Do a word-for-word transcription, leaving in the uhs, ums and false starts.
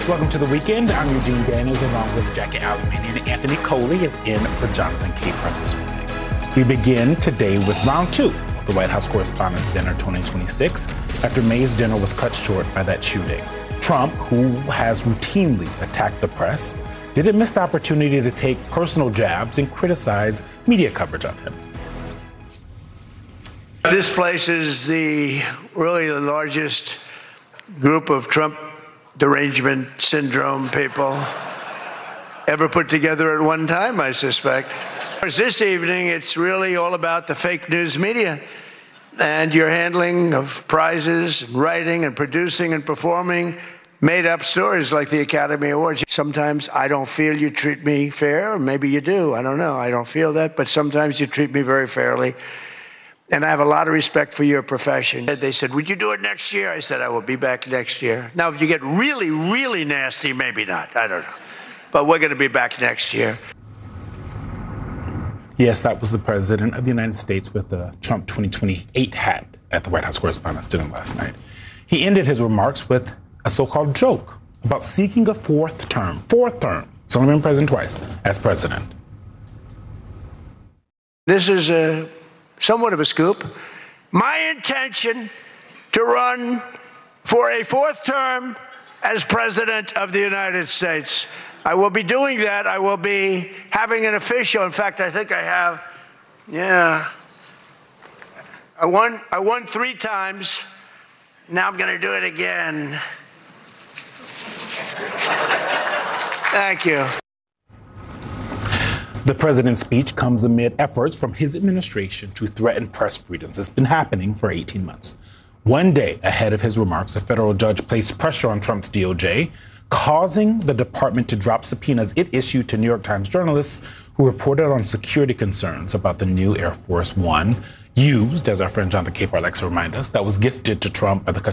Welcome to the weekend. I'm Eugene Daniels along with Jackie Alemany, and Anthony Coley is in for Jonathan Capron this morning. We begin today with round two of the White House Correspondents' Dinner twenty twenty-six after May's dinner was cut short by that shooting. Trump, who has routinely attacked the press, didn't miss the opportunity to take personal jabs and criticize media coverage of him. This place is the really the largest group of Trump derangement syndrome people ever put together at one time, I suspect. This evening, it's really all about the fake news media and your handling of prizes, and writing and producing and performing made-up stories like the Academy Awards. Sometimes I don't feel you treat me fair, or maybe you do. I don't know. I don't feel that, but sometimes you treat me very fairly. And I have a lot of respect for your profession. They said, would you do it next year? I said, I will be back next year. Now, if you get really, really nasty, maybe not. I don't know. But we're going to be back next year. Yes, that was the president of the United States with the Trump twenty twenty-eight hat at the White House Correspondents' Dinner last night. He ended his remarks with a so-called joke about seeking a fourth term. Fourth term. He's only been president twice as president. This is a somewhat of a scoop. My intention to run for a fourth term as president of the United States. I will be doing that. I will be having an official. In fact, I think I have, yeah. I won, I won three times. Now I'm going to do it again. Thank you. The president's speech comes amid efforts from his administration to threaten press freedoms. It's been happening for eighteen months. One day ahead of his remarks, a federal judge placed pressure on Trump's D O J, causing the department to drop subpoenas it issued to New York Times journalists who reported on security concerns about the new Air Force One, used, as our friend Jonathan Capron likes to remind us, that was gifted to Trump by the